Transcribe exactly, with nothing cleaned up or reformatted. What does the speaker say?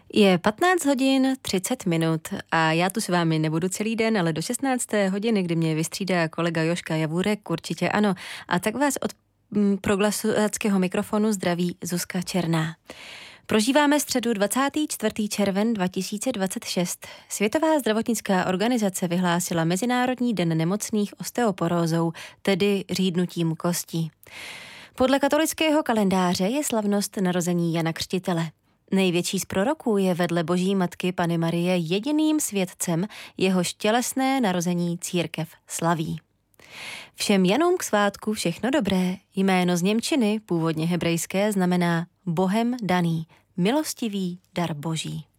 Je patnáct hodin třicet minut a já tu s vámi nebudu celý den, ale do šestnácté hodiny, kdy mě vystřídá kolega Jožka Javůrek, určitě ano. A tak vás od proglasovackého mikrofonu zdraví Zuzka Černá. Prožíváme středu dvacátého čtvrtého června dva tisíce dvacet šest. Světová zdravotnická organizace vyhlásila Mezinárodní den nemocných osteoporózou, tedy řídnutím kostí. Podle katolického kalendáře je slavnost narození Jana Křtitele. Největší z proroků je vedle Boží matky Panny Marie jediným svědcem, jehož tělesné narození církev slaví. Všem Janům k svátku všechno dobré. Jméno z němčiny, původně hebrejské, znamená Bohem daný, milostivý dar Boží.